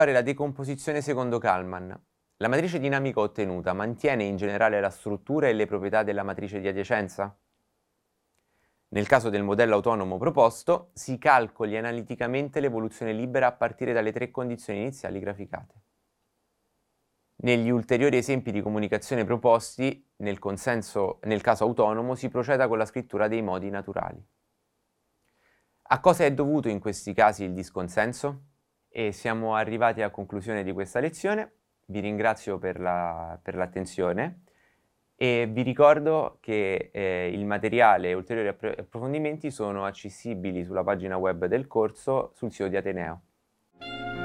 Fare la decomposizione secondo Kalman. La matrice dinamica ottenuta mantiene in generale la struttura e le proprietà della matrice di adiacenza? Nel caso del modello autonomo proposto, si calcoli analiticamente l'evoluzione libera a partire dalle 3 condizioni iniziali graficate. Negli ulteriori esempi di comunicazione proposti, nel caso autonomo, si proceda con la scrittura dei modi naturali. A cosa è dovuto in questi casi il disconsenso? E siamo arrivati a conclusione di questa lezione. Vi ringrazio per l'attenzione e vi ricordo che il materiale e ulteriori approfondimenti sono accessibili sulla pagina web del corso sul sito di Ateneo.